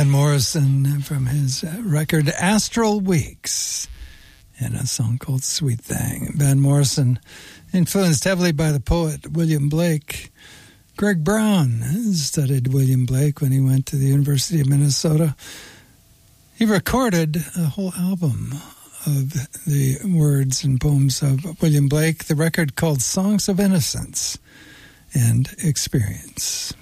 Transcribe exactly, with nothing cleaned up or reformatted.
Van Morrison from his record Astral Weeks and a song called Sweet Thing. Van Morrison, influenced heavily by the poet William Blake. Greg Brown studied William Blake when he went to the University of Minnesota. He recorded a whole album of the words and poems of William Blake, the record called Songs of Innocence and Experience.